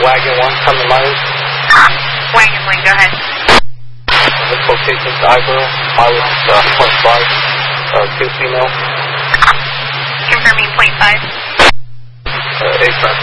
Wagon 1 coming mileage. Wagon 1, go ahead. This location is Ivor, mileage .5, 2 female. Confirming .5. A-front.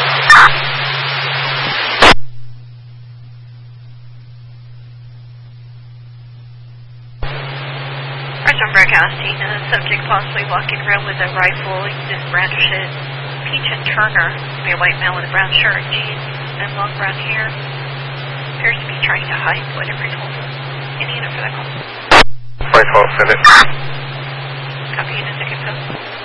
Present broadcasting, subject possibly walking around with a rifle, he just brandished it. Peach and Turner, be a white man with a brown shirt, jeans, and long brown hair. Appears to be trying to hide whatever he told him. Any unit for that call? 512, send it. Copy, unit, second post.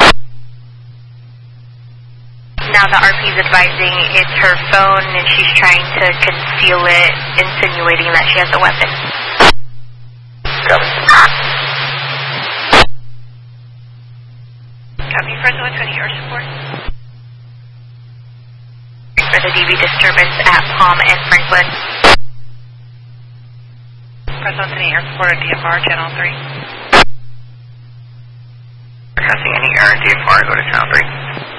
Now the RP is advising it's her phone and she's trying to conceal it, insinuating that she has a weapon. Copy. Copy, Fresno 120, air support. For the DV disturbance at Palm and Franklin. Fresno 120, air support at DFR, channel 3. Passing any air DFR, go to channel 3.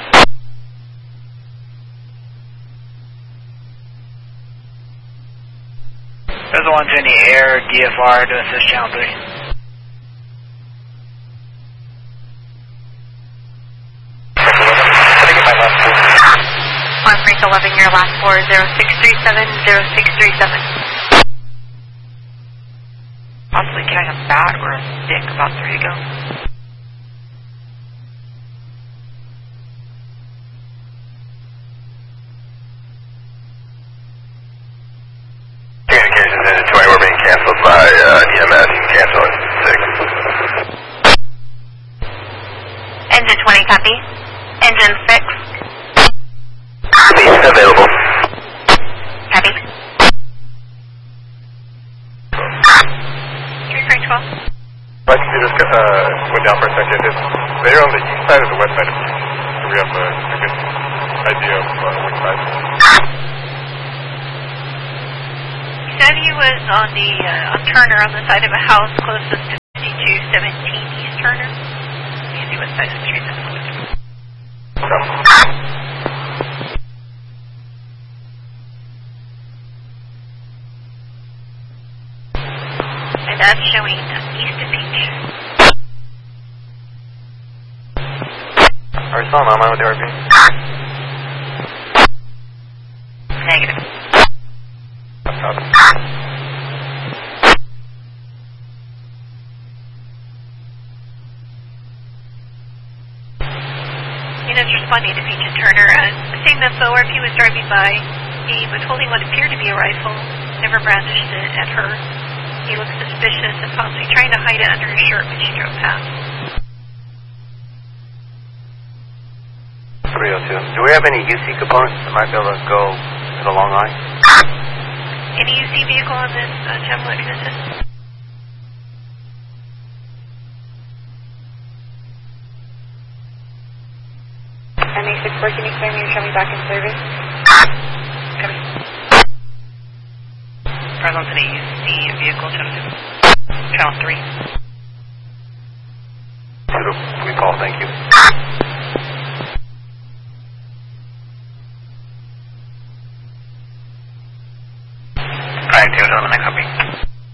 There's one to any air DFR to assist channel 3. One Frank 11, your last 4, 0637, 0637. Possibly carrying a bat or a stick about 3 to go. Communications into 20, we're being canceled by EMS. You can cancel it. 6. Engine 20, copy. Engine 6. Please available. Copy. 3 Frank 12. I can see this went down for a second. They're on the east side or the west side of you, so we have a good idea of which side. He said he was on the on Turner on the side of a house closest to 5217 East Turner. You can see what side of the street that's closest. And that's showing east of Peach. Are we still on online with the RP? Negative. Units responding to Peach and Turner. Same info, RP was driving by. He was holding what appeared to be a rifle, never brandished it at her. He looked suspicious and possibly trying to hide it under his shirt when she drove past. 302. Do we have any UC components that might be able to go to the long line? Any UC vehicle on this channel that can assist? MA64, can you clear me and show me back in service? Coming. Present to the UC vehicle, channel 3.